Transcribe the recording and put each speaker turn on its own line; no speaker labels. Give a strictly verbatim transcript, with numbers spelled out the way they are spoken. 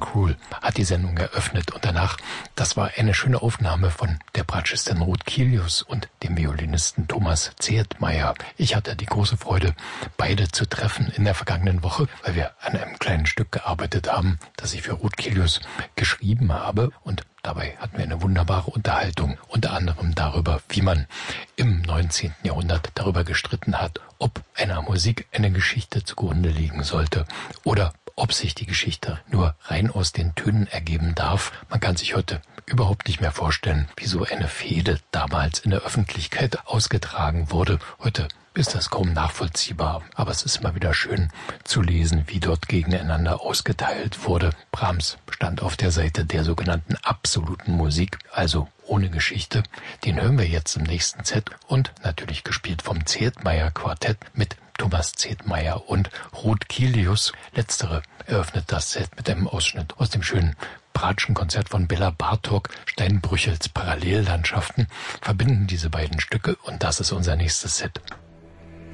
Cruel hat die Sendung eröffnet und danach, das war eine schöne Aufnahme von der Bratschistin Ruth Kilius und dem Violinisten Thomas Ziertmeier. Ich hatte die große Freude, beide zu treffen in der vergangenen Woche, weil wir an einem kleinen Stück gearbeitet haben, das ich für Ruth Kilius geschrieben habe, und dabei hatten wir eine wunderbare Unterhaltung, unter anderem darüber, wie man im neunzehnten Jahrhundert darüber gestritten hat, ob einer Musik eine Geschichte zugrunde liegen sollte oder ob sich die Geschichte nur rein aus den Tönen ergeben darf. Man kann sich heute überhaupt nicht mehr vorstellen, wie so eine Fehde damals in der Öffentlichkeit ausgetragen wurde. Heute ist das kaum nachvollziehbar, aber es ist immer wieder schön zu lesen, wie dort gegeneinander ausgeteilt wurde. Brahms stand auf der Seite der sogenannten absoluten Musik, also ohne Geschichte. Den hören wir jetzt im nächsten Set und natürlich gespielt vom Ziertmeier Quartett mit Thomas Ziertmeier und Ruth Kilius. Letztere eröffnet das Set mit einem Ausschnitt aus dem schönen Bratschenkonzert von Bela Bartok. Steinbrüchels Parallellandschaften verbinden diese beiden Stücke und das ist unser nächstes Set.